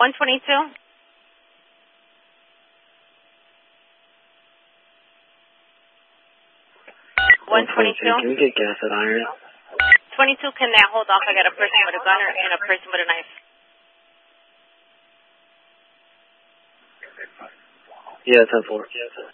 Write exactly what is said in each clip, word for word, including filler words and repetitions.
one twenty-two. one twenty-two. Can you get gas at Iron? twenty-two, can that hold off? I got a person with a gun and a person with a knife. Yeah, ten four.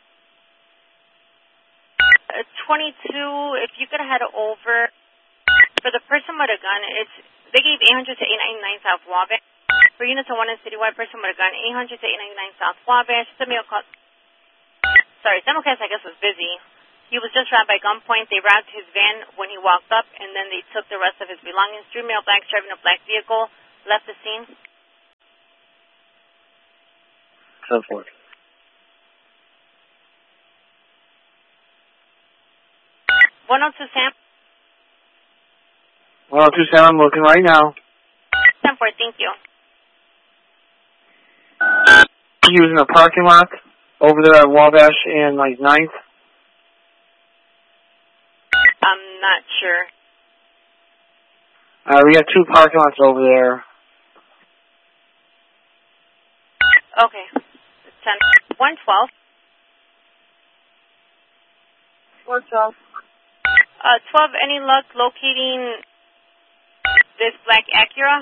Uh, twenty-two, if you could head over. For the person with a gun, it's they gave eight hundred to eight ninety-nine South Wabash. For units of one and citywide, person with a gun, eight hundred to eight ninety-nine South Wabash. Samuel call. Sorry, Simulcast, I guess, was busy. He was just robbed by gunpoint. They robbed his van when he walked up, and then they took the rest of his belongings. Three male blacks driving a black vehicle left the scene. ten four. one oh two, Sam. one oh two, Sam, I'm looking right now. ten four, thank you. He was in a parking lot over there at Wabash and, like, ninth. I'm not sure. Uh, we got two parking lots over there. Okay. ten. one twelve. one twelve. Uh, twelve, any luck locating this black Acura?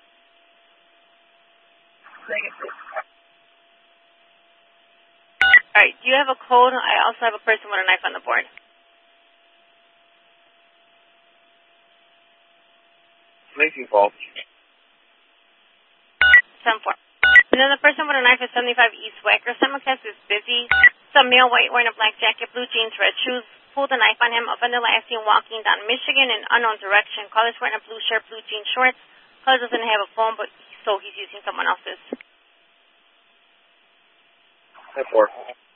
Alright, do you have a code? I also have a person with a knife on the board. Making fault. ten four. And then the person with a knife is seventy-five East Wacker. Simulcast is busy. Some male white wearing a black jacket, blue jeans, red shoes. Pulled a knife on him. Offender last seen walking down Michigan in unknown direction. Caller's wearing a blue shirt, blue jean shorts. Caller doesn't have a phone, but so he's using someone else's. ten four.